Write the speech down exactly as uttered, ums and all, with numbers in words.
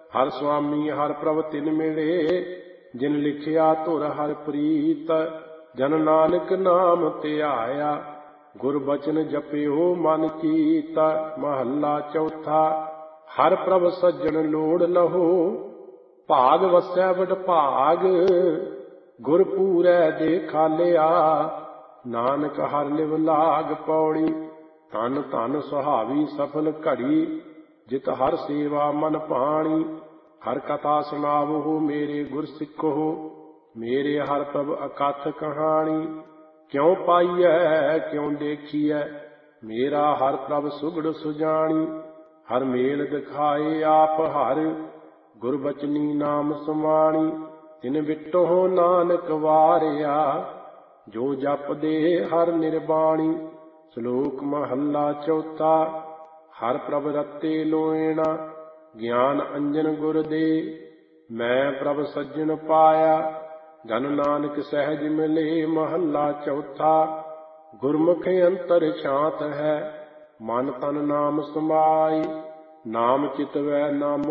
ਹਰ ਸੁਆਮੀ ਹਰ ਪ੍ਰਭ ਤਿਨ ਮਿਲੇ, ਜਿਨ ਲਿਖਿਆ ਧੁਰ ਹਰ ਪ੍ਰੀਤ। ਜਨ ਨਾਨਕ ਨਾਮ ਧਿਆਇਆ, ਗੁਰ ਬਚਨ ਜਪਿਓ ਮਨ ਚੀਤ। ਮਹੱਲਾ ਚੌਥਾ। ਹਰ ਪ੍ਰਭ ਸੱਜਣ ਲੋੜ ਲਹੋ, ਭਾਗ ਵਸੈ ਵਡ ਭਾਗ। ਗੁਰ ਪੂਰੈ ਦੇ ਖਾਲਿਆ, ਨਾਨਕ ਹਰ ਲਿਵ ਲਾਗ ਪੌੜੀ। ਧਨ ਧਨ ਸੁਹਾਵੀ ਸਫਲ ਘੜੀ, ਜਿਤ ਹਰ ਸੇਵਾ ਮਨ ਭਾਣੀ। ਹਰ ਕਥਾ ਸੁਣਾਵੋ ਮੇਰੇ ਗੁਰ ਸਿੱਖੋ, ਮੇਰੇ ਹਰ ਪ੍ਰਭ ਅਕਥ ਕਹਾਣੀ। ਕਿਉ ਪਾਈਐ ਕਿਉ ਦੇਖੀਐ, ਮੇਰਾ ਹਰ ਪ੍ਰਭ ਸੁਗੜ ਸੁਜਾਣੀ। ਹਰ ਮੇਲ ਦਿਖਾਏ ਆਪ ਹਰ, ਗੁਰ ਬਚਨੀ ਨਾਮ ਸਮਾਣੀ। ਤਿਨ ਵਿਟੋ ਨਾਨਕ ਵਾਰਿਆ, ਜੋ ਜਪਦੇ ਹਰ ਨਿਰਬਾਣੀ। ਸ਼ਲੋਕ ਮਹੱਲਾ ਚੌਥਾ। ਹਰ ਪ੍ਰਭ ਰਤੇ ਲੋਇਣਾ, ਗਿਆਨ ਅੰਜਨ ਗੁਰ ਦੇ। ਮੈਂ ਪ੍ਰਭ ਸੱਜਣ ਪਾਇਆ, ਜਨ ਨਾਨਕ ਸਹਿਜ ਮਿਲੇ। ਮਹੱਲਾ ਚੌਥਾ। ਗੁਰਮੁਖ ਅੰਤਰ ਛਾਂਤ ਹੈ, ਮਨ ਤਨ ਨਾਮ ਸਮਾਈ। ਨਾਮ ਚਿਤਵੈ ਨਾਮ